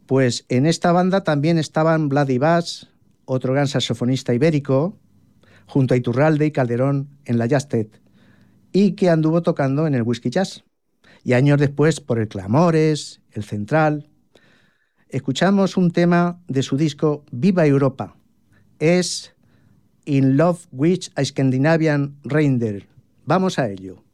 Pues en esta banda también estaban Vladi Bas, otro gran saxofonista ibérico, junto a Iturralde y Calderón en la Jazztet, y que anduvo tocando en el Whisky Jazz. Y años después por el Clamores, el Central. Escuchamos un tema de su disco Viva Europa. Es In Love with a Scandinavian Reindeer. Vamos a ello.